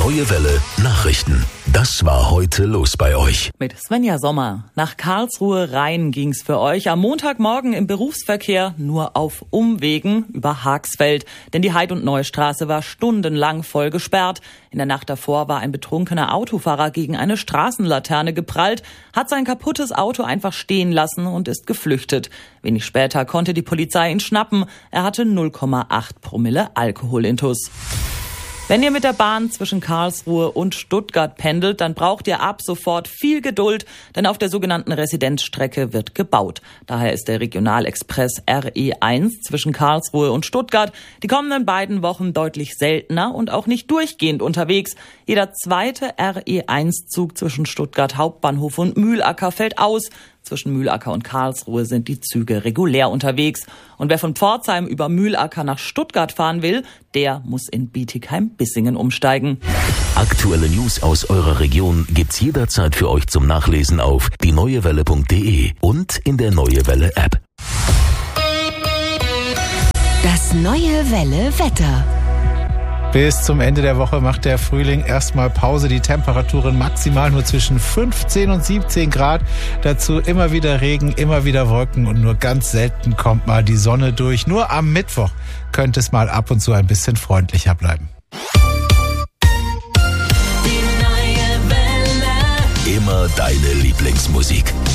Neue Welle Nachrichten. Das war heute los bei euch. Mit Svenja Sommer. Nach Karlsruhe Rhein ging's für euch am Montagmorgen im Berufsverkehr nur auf Umwegen über Haagsfeld. Denn die Heid- und Neustraße war stundenlang voll gesperrt. In der Nacht davor war ein betrunkener Autofahrer gegen eine Straßenlaterne geprallt, hat sein kaputtes Auto einfach stehen lassen und ist geflüchtet. Wenig später konnte die Polizei ihn schnappen. Er hatte 0,8 Promille Alkoholintus. Wenn ihr mit der Bahn zwischen Karlsruhe und Stuttgart pendelt, dann braucht ihr ab sofort viel Geduld, denn auf der sogenannten Residenzstrecke wird gebaut. Daher ist der Regionalexpress RE1 zwischen Karlsruhe und Stuttgart die kommenden beiden Wochen deutlich seltener und auch nicht durchgehend unterwegs. Jeder zweite RE1-Zug zwischen Stuttgart Hauptbahnhof und Mühlacker fällt aus. Zwischen Mühlacker und Karlsruhe sind die Züge regulär unterwegs. Und wer von Pforzheim über Mühlacker nach Stuttgart fahren will, der muss in Bietigheim-Bissingen umsteigen. Aktuelle News aus eurer Region gibt's jederzeit für euch zum Nachlesen auf dieneuewelle.de und in der Neue Welle App. Das Neue Welle Wetter. Bis zum Ende der Woche macht der Frühling erstmal Pause. Die Temperaturen maximal nur zwischen 15 und 17 Grad. Dazu immer wieder Regen, immer wieder Wolken und nur ganz selten kommt mal die Sonne durch. Nur am Mittwoch könnte es mal ab und zu ein bisschen freundlicher bleiben. Immer deine Lieblingsmusik.